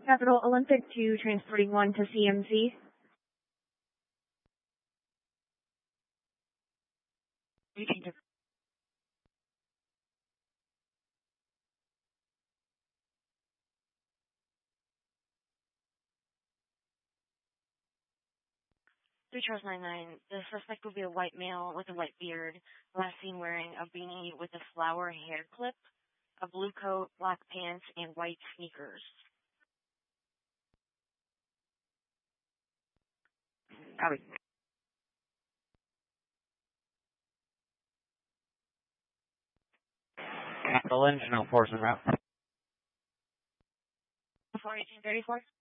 Capital Olympic to transporting 1 to CMC. Three Charles 99. The suspect will be a white male with a white beard, last seen wearing a beanie with a flower hair clip, a blue coat, black pants, and white sneakers. Copy. Capital Engine, 04's en route. 41834.